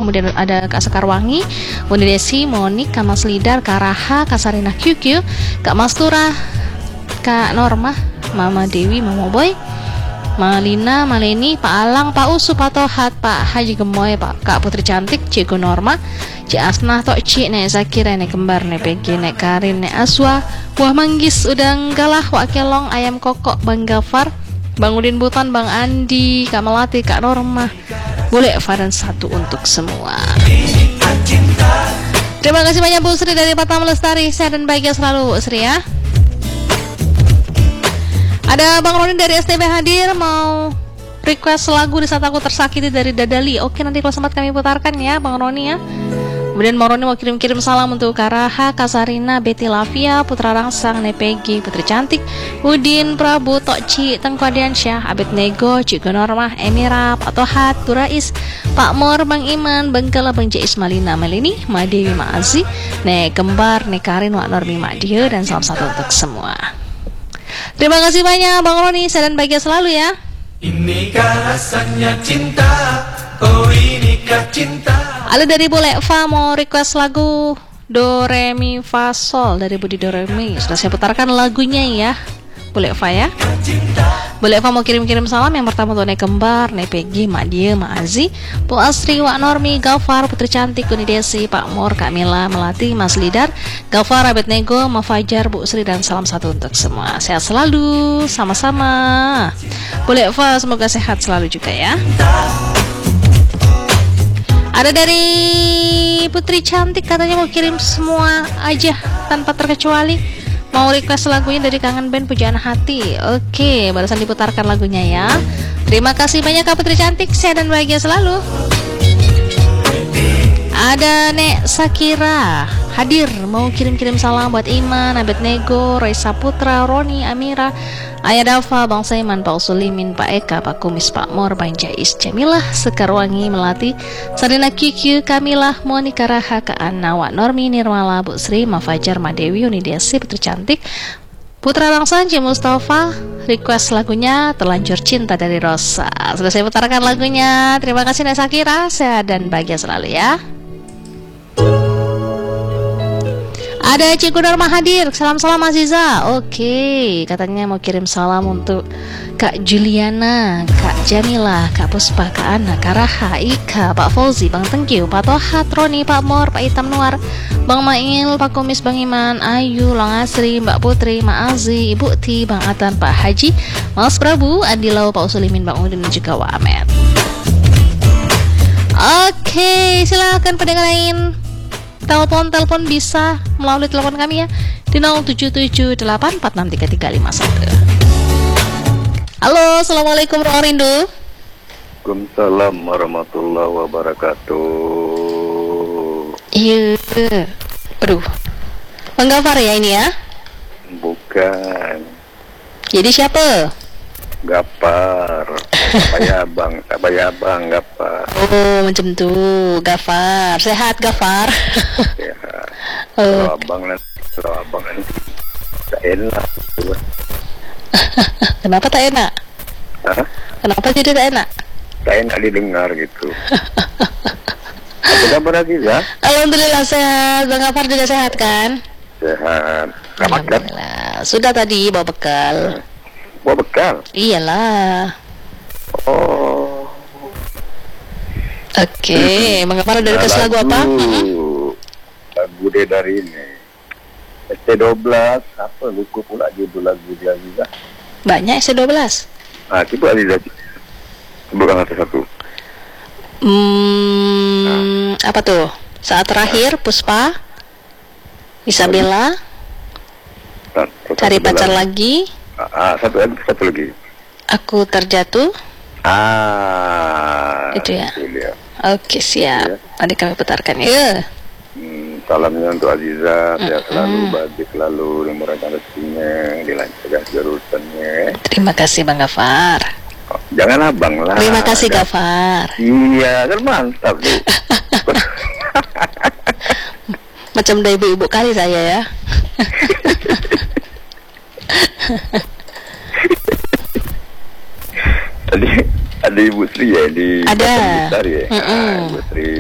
kemudian ada Kak Sekarwangi, Bunda Desi, Monik, Kak Mas Lidar, Kak Raha, Kak Sarina QQ, Kak Mastura, Kak Norma, Mama Dewi, Mama Boy, Malina, Maleni, Pak Alang, Pak Usu, Pak Tohat, Pak Haji Gemoy, Pak Kak Putri Cantik, Ciku Norma, Cik Asnah, Tok Cik, Nek Zakira, Nek Kembar, Nek Pegi, Nek Karin, Nek Aswa, Buah Manggis, Udang Galah, Wak Kelong, Ayam Kokok, Bang Gafar, Bang Udin Butan, Bang Andi, Kak Melati, Kak Norma, boleh Fadan satu untuk semua. Terima kasih banyak Bu Sri dari Batam Lestari. Sehat dan bahagia selalu Bu Sri ya. Ada Bang Roni dari STB hadir, mau request lagu Di Saat Aku Tersakiti dari Dadali. Oke, nanti kalau sempat kami putarkan ya Bang Roni ya. Kemudian Bang Roni mau kirim-kirim salam untuk Karaha, Kasarina, Betty Lavia, Putra Rangsang, Nepegi, Putri Cantik, Udin, Prabu, Tokci, Tengku Adiansyah, Abed Nego, Cik Normah, Emira, Pak Tohat, Turais, Pak Mor, Bang Iman, Bang Kala, Bang Jais, Malina, Melini, Mak Dewi, Mak Azi, Nek Kembar, Nek Karin, Wak Normi, Mak Dia, dan salam satu untuk semua. Terima kasih banyak Bang Roni, sehat dan bahagia selalu ya. Inikah rasanya cinta, oh inikah cinta. Ada dari Bu Lekva mau request lagu Do Re Mi Fa Sol dari Budi Do Re Mi. Sudah saya putarkan lagunya ya Bu Lekva ya. Bu Lekva mau kirim-kirim salam. Yang pertama untuk Nek Kembar, Nek Pegi, Mak Dia, Mak Azi, Bu Asri, Wak Normi, Gafar, Putri Cantik, Uni Desi, Pak Mor, Kak Mila, Melati, Mas Lidar, Gafar, Abed Nego, Ma Fajar, Bu Sri, dan salam satu untuk semua. Sehat selalu, sama-sama. Bu Lekva semoga sehat selalu juga ya. Ada dari Putri Cantik katanya mau kirim semua aja tanpa terkecuali. Mau request lagunya dari Kangen Band Pujaan Hati. Oke, barusan diputarkan lagunya ya. Terima kasih banyak Kak Putri Cantik, sehat dan bahagia selalu. Ada Nek Sakira hadir mau kirim-kirim salam buat Iman, Abed Nego, Roy Saputra, Roni, Amira, Ayah Dafa, Bang Saiman, Pak Sulimin, Pak Eka, Pak Kumis, Pak Mor, Bang Jais, Jamilah, Sekarwangi, Melati, Sarina QQ, Kamilah, Monika Raha, Kak Anna, Wak Normi, Nirmala, Bu Sri, Ma Fajar, Ma Dewi, Uni Desi, Putri Cantik, Putra Bangsa, Cik Mustafa, request lagunya Terlanjur Cinta dari Rosa. Sudah saya putarkan lagunya. Terima kasih Nek Sakira, sehat dan bahagia selalu ya. Ada Ciku Norma hadir, salam-salam Aziza. Oke, katanya mau kirim salam untuk Kak Juliana, Kak Jamila, Kak Puspa, Kak Ana, Kak Raha, Ika, Pak Fauzi, Bang Tengkiu, Pak Tohat, Roni, Pak Mor, Pak Hitam Nuar, Bang Mail, Pak Kumis, Bang Iman, Ayu, Lang Asri, Mbak Putri, Mak Azi, Ibu Ti, Bang Atan, Pak Haji, Mas Prabu, Adilau, Pak Usulimin, Bang Udin, dan juga Wak Ahmed. Oke, silakan pendengar lain. Telepon bisa melalui telepon kami ya di 0778463351. Halo, assalamualaikum Bang Rindu. Waalaikumsalam warahmatullahi wabarakatuh. Iya, aduh, Bang Gafar ya ini ya? Bukan. Jadi siapa? Gafar. Abang, Gafar. Oh, macam tuh, Gafar. Sehat Gafar? Sehat. Kalau abang nanti tak enak. Kenapa tak enak? Hah? Kenapa jadi tak enak? Tak enak didengar gitu. Apa kabar lagi ya? Alhamdulillah sehat. Bang Gafar juga sehat kan? Sehat. Kapan kan? Alhamdulillah. Sudah tadi bawa bekal. Bawa bekal? Iyalah. Oh. Oke, Bang Gafar dari kes lagu apa? Lagu dia dari ini ST12, apa lupa pula judul lagu dia juga. Banyak ST12. Ah, coba lihat. Bukan satu. Apa tuh? Saat Terakhir, Puspa, Isabella, Cari Pacar Lagi. Satu lagi. Aku Terjatuh. Itu ya. Oke, siap. Ya. Nanti kami putarkan ya. Salamnya untuk Aziza, sehat selalu, bahagia selalu, dimurahkan rezekinya, dilancarkan urusannya. Terima kasih Bang Gafar. Oh, jangan abang lah. Terima kasih Gafar. Iya, kan mantap tuh. Macam dari ibu-ibu kali saya ya. Tadi ada Ibu Sri ya di ada. Besar ya. Ibu Sri